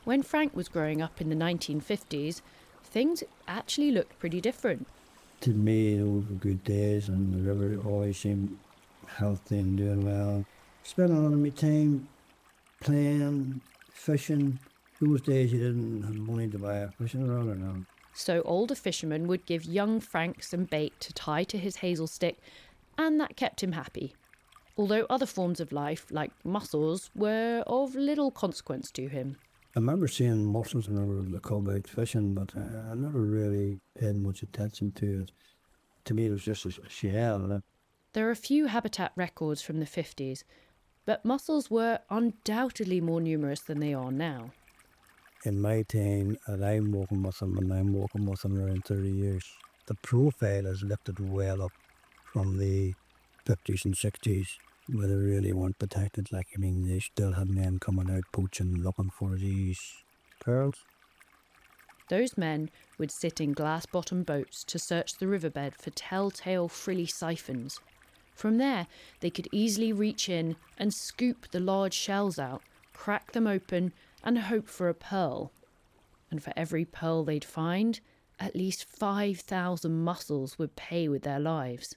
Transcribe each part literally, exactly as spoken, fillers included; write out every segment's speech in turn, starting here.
When Frank was growing up in the nineteen fifties, things actually looked pretty different. To me, those were good days, and the river always seemed healthy and doing well. Spending a lot of my time playing, fishing. Those days you didn't have money to buy a fishing rod or nothing. So older fishermen would give young Frank some bait to tie to his hazel stick, and that kept him happy. Although other forms of life, like mussels, were of little consequence to him. I remember seeing mussels whenever I called out fishing, but I, I never really paid much attention to it. To me, it was just a shell. There are a few habitat records from the fifties, but mussels were undoubtedly more numerous than they are now. In my time, and I'm working with them, and I'm working with them around thirty years, the profile has lifted well up from the fifties and sixties, where they really weren't protected. Like, I mean, they still had men coming out poaching, looking for these pearls. Those men would sit in glass-bottom boats to search the riverbed for telltale frilly siphons. From there, they could easily reach in and scoop the large shells out, crack them open, and hope for a pearl. And for every pearl they'd find, at least five thousand mussels would pay with their lives.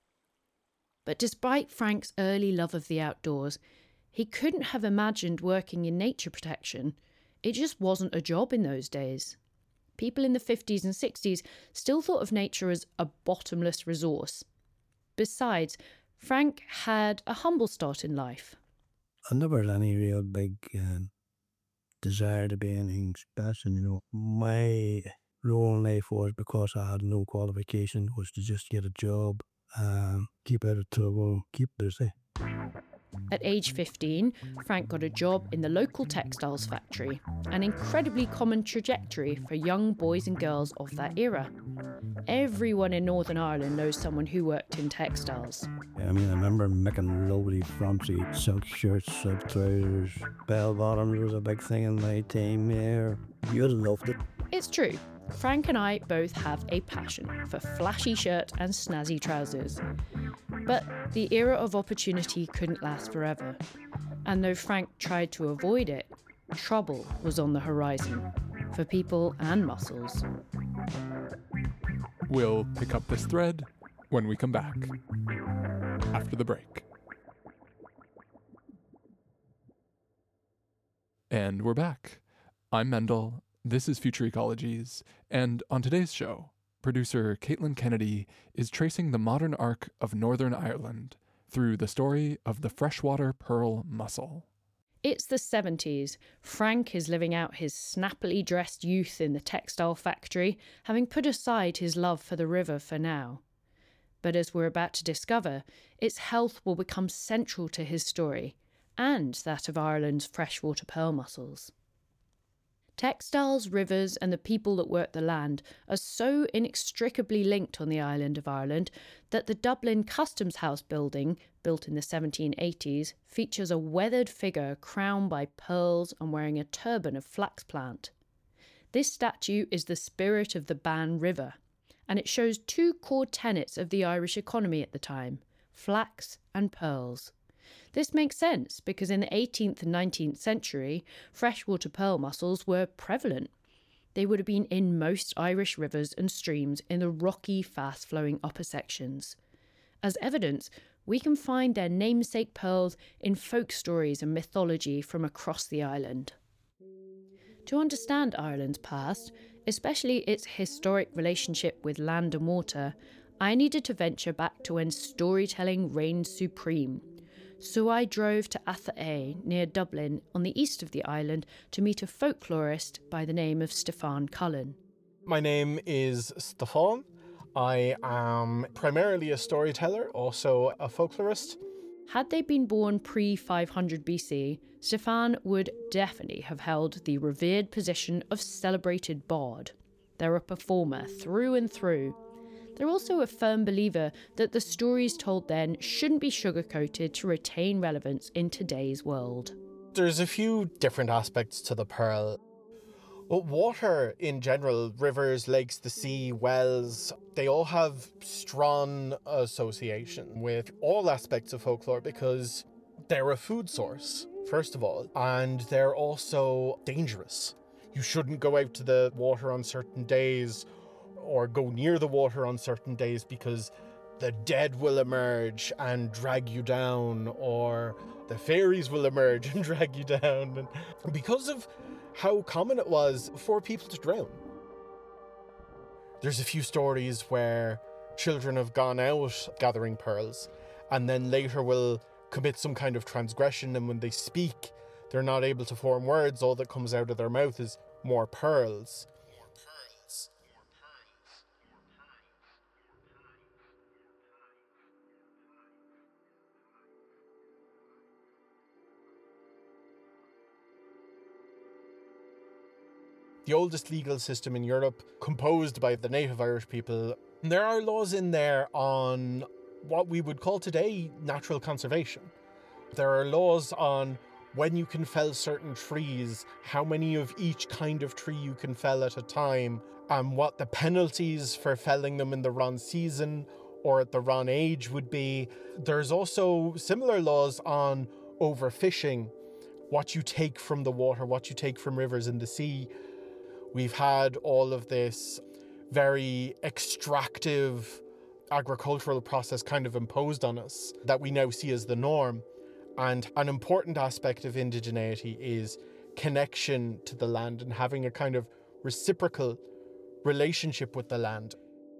But despite Frank's early love of the outdoors, he couldn't have imagined working in nature protection. It just wasn't a job in those days. People in the fifties and sixties still thought of nature as a bottomless resource. Besides, Frank had a humble start in life. I never had any real big uh, desire to be anything special, you know. My role in life was, because I had no qualification, was to just get a job, um, keep out of trouble, keep busy. At age fifteen, Frank got a job in the local textiles factory, an incredibly common trajectory for young boys and girls of that era. Everyone in Northern Ireland knows someone who worked in textiles. I mean, I remember making lovely fancy silk shirts, silk trousers, bell bottoms was a big thing in my time there. You'd have loved it. It's true. Frank and I both have a passion for flashy shirt and snazzy trousers. But the era of opportunity couldn't last forever. And though Frank tried to avoid it, trouble was on the horizon for people and mussels. We'll pick up this thread when we come back, after the break. And we're back. I'm Mendel. This is Future Ecologies, and on today's show, producer Caitlin Kennedy is tracing the modern arc of Northern Ireland through the story of the freshwater pearl mussel. It's the seventies. Frank is living out his snappily dressed youth in the textile factory, having put aside his love for the river for now. But as we're about to discover, its health will become central to his story, and that of Ireland's freshwater pearl mussels. Textiles, rivers, and the people that work the land are so inextricably linked on the island of Ireland that the Dublin Customs House building, built in the seventeen eighties, features a weathered figure crowned by pearls and wearing a turban of flax plant. This statue is the spirit of the Bann River, and it shows two core tenets of the Irish economy at the time: flax and pearls. This makes sense because in the eighteenth and nineteenth century, freshwater pearl mussels were prevalent. They would have been in most Irish rivers and streams in the rocky, fast-flowing upper sections. As evidence, we can find their namesake pearls in folk stories and mythology from across the island. To understand Ireland's past, especially its historic relationship with land and water, I needed to venture back to when storytelling reigned supreme. So I drove to Atha near Dublin on the east of the island to meet a folklorist by the name of Stefan Cullen. My name is Stefan. I am primarily a storyteller, also a folklorist. Had they been born pre five hundred B C, Stefan would definitely have held the revered position of celebrated bard. They're a performer through and through. They're also a firm believer that the stories told then shouldn't be sugar-coated to retain relevance in today's world. There's a few different aspects to the pearl. Well, water in general, rivers, lakes, the sea, wells, they all have strong association with all aspects of folklore because they're a food source. first of all, and they're also dangerous. You shouldn't go out to the water on certain days or go near the water on certain days because the dead will emerge and drag you down, or the fairies will emerge and drag you down. And because of how common it was for people to drown. There's a few stories where children have gone out gathering pearls and then later will commit some kind of transgression, and when they speak, they're not able to form words. All that comes out of their mouth is more pearls. More pearls. More pearls. More pearls. The oldest legal system in Europe, composed by the native Irish people. There are laws in there on what we would call today natural conservation. There are laws on when you can fell certain trees, how many of each kind of tree you can fell at a time, and what the penalties for felling them in the wrong season or at the wrong age would be. There's also similar laws on overfishing, what you take from the water, what you take from rivers and the sea. We've had all of this very extractive agricultural process kind of imposed on us that we now see as the norm. And an important aspect of indigeneity is connection to the land and having a kind of reciprocal relationship with the land.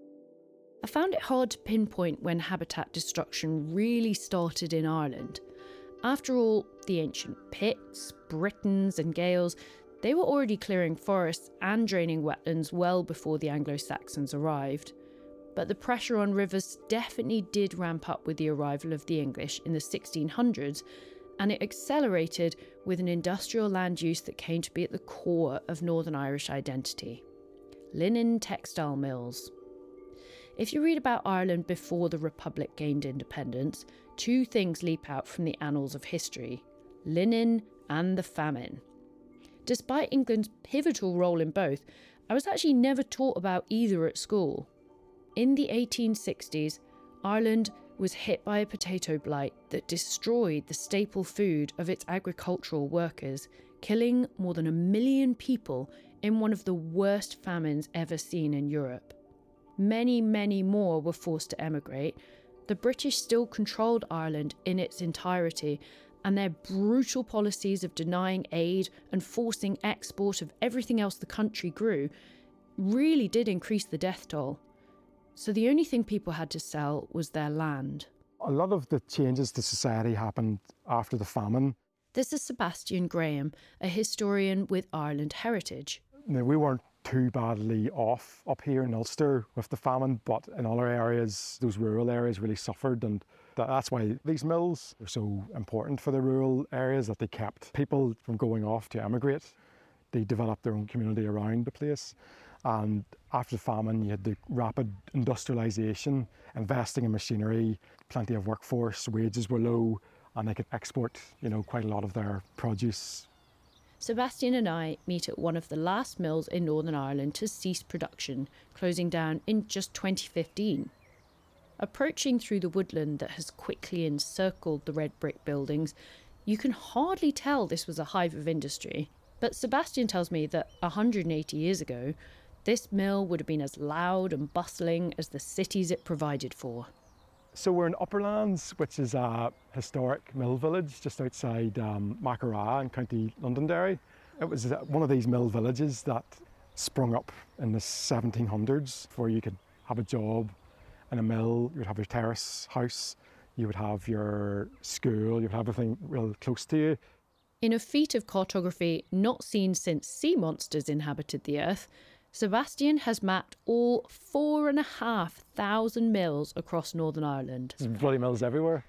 I found it hard to pinpoint when habitat destruction really started in Ireland. After all, the ancient Picts, Britons and Gaels, they were already clearing forests and draining wetlands well before the Anglo-Saxons arrived. But the pressure on rivers definitely did ramp up with the arrival of the English in the sixteen hundreds, and it accelerated with an industrial land use that came to be at the core of Northern Irish identity: linen textile mills. If you read about Ireland before the Republic gained independence, two things leap out from the annals of history: linen and the famine. Despite England's pivotal role in both, I was actually never taught about either at school. In the eighteen sixties, Ireland was hit by a potato blight that destroyed the staple food of its agricultural workers, killing more than a million people in one of the worst famines ever seen in Europe. Many, many more were forced to emigrate. The British still controlled Ireland in its entirety, and their brutal policies of denying aid and forcing export of everything else the country grew really did increase the death toll. So the only thing people had to sell was their land. A lot of the changes to society happened after the famine. This is Sebastian Graham, a historian with Ireland Heritage. Now, we weren't too badly off up here in Ulster with the famine, but in other areas, those rural areas really suffered, and that's why these mills are so important for the rural areas, that they kept people from going off to emigrate. They developed their own community around the place. And after the famine, you had the rapid industrialisation, investing in machinery, plenty of workforce, wages were low, and they could export, you know, quite a lot of their produce. Sebastian and I meet at one of the last mills in Northern Ireland to cease production, closing down in just twenty fifteen. Approaching through the woodland that has quickly encircled the red brick buildings, you can hardly tell this was a hive of industry. But Sebastian tells me that one hundred eighty years ago, this mill would have been as loud and bustling as the cities it provided for. So we're in Upperlands, which is a historic mill village just outside um, Mackeraw in County Londonderry. It was one of these mill villages that sprung up in the seventeen hundreds, where you could have a job in a mill, you would have your terrace house, you would have your school, you would have everything real close to you. In a feat of cartography not seen since sea monsters inhabited the earth, Sebastian has mapped all four and a half thousand mills across Northern Ireland. There's bloody mills everywhere.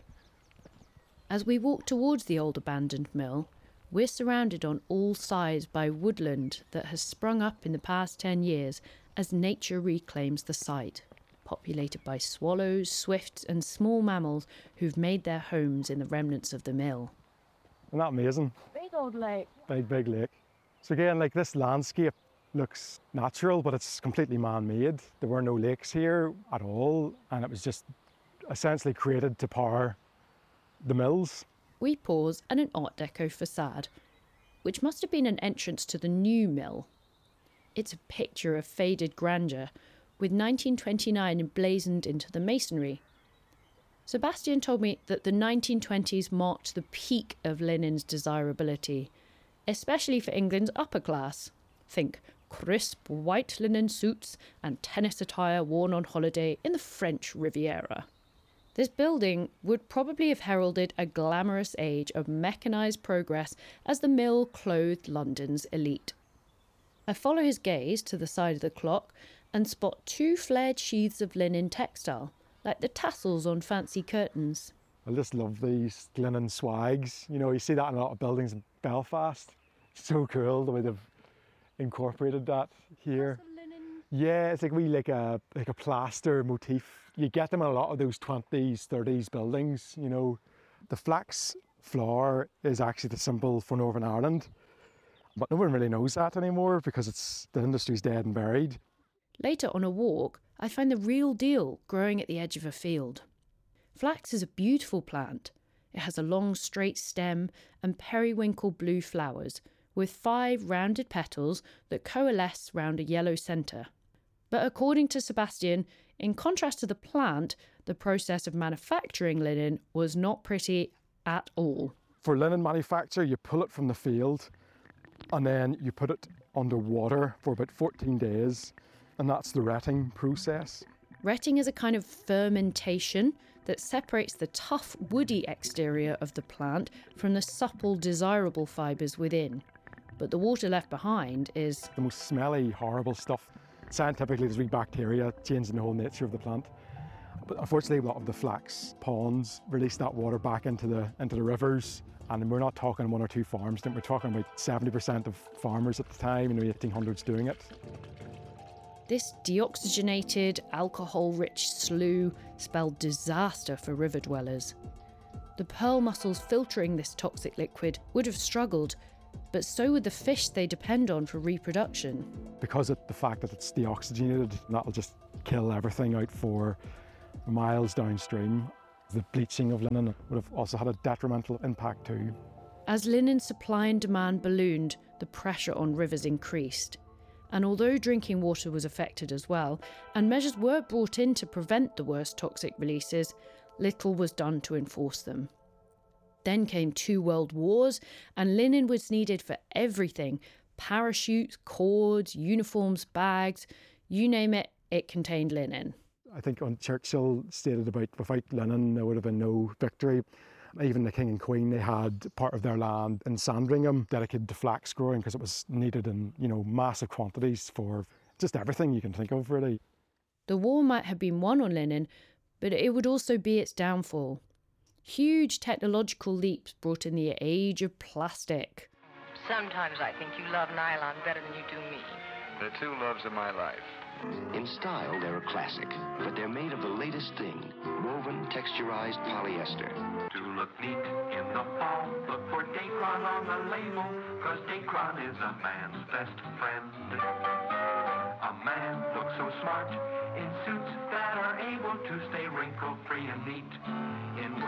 As we walk towards the old abandoned mill, we're surrounded on all sides by woodland that has sprung up in the past ten years as nature reclaims the site, populated by swallows, swifts and small mammals who've made their homes in the remnants of the mill. Isn't that amazing? Big old lake. Big, big lake. So again, like, this landscape looks natural, but it's completely man-made. There were no lakes here at all, and it was just essentially created to power the mills. we pause at an Art Deco facade, which must have been an entrance to the new mill. It's a picture of faded grandeur, with nineteen twenty-nine emblazoned into the masonry. Sebastian told me that the nineteen twenties marked the peak of linen's desirability, especially for England's upper class. Think crisp white linen suits and tennis attire worn on holiday in the French Riviera. This building would probably have heralded a glamorous age of mechanised progress as the mill clothed London's elite. I follow his gaze to the side of the clock and spot two flared sheaths of linen textile, like the tassels on fancy curtains. I just love these linen swags. You know, you see that in a lot of buildings in Belfast. It's so cool the way they've incorporated that here. Yeah, it's like we like a like a plaster motif. You get them in a lot of those twenties, thirties buildings, you know. The flax floor is actually the symbol for Northern Ireland, but no one really knows that anymore because it's the industry's dead and buried. Later on a walk, I find the real deal growing at the edge of a field. Flax is a beautiful plant. It has a long straight stem and periwinkle blue flowers with five rounded petals that coalesce round a yellow centre. But according to Sebastian, in contrast to the plant, the process of manufacturing linen was not pretty at all. For linen manufacture, you pull it from the field and then you put it under water for about fourteen days, and that's the retting process. Retting is a kind of fermentation that separates the tough, woody exterior of the plant from the supple, desirable fibres within. But the water left behind is the most smelly, horrible stuff. Scientifically, there's wee bacteria changing the whole nature of the plant. But unfortunately, a lot of the flax ponds release that water back into the into the rivers. And we're not talking one or two farms, we're talking about seventy percent of farmers at the time, in the eighteen hundreds doing it. This deoxygenated, alcohol-rich slough spelled disaster for river dwellers. The pearl mussels filtering this toxic liquid would have struggled, but so would the fish they depend on for reproduction. Because of the fact that it's deoxygenated, that'll just kill everything out for miles downstream. The bleaching of linen would have also had a detrimental impact too. As linen supply and demand ballooned, the pressure on rivers increased. And although drinking water was affected as well, and measures were brought in to prevent the worst toxic releases, little was done to enforce them. Then came two world wars, and linen was needed for everything. Parachutes, cords, uniforms, bags, you name it, it contained linen. I think when Churchill stated about without linen there would have been no victory. Even the King and Queen, they had part of their land in Sandringham dedicated to flax growing because it was needed in, you know, massive quantities for just everything you can think of, really. The war might have been won on linen, but it would also be its downfall. Huge technological leaps brought in the age of plastic. Sometimes I think you love nylon better than you do me. The two loves of my life. In style, they're a classic, but they're made of the latest thing, woven, texturized polyester. To look neat in the fall, look for Dacron on the label, cause Dacron is a man's best friend. A man looks so smart in suits that are able to stay wrinkle-free and neat. In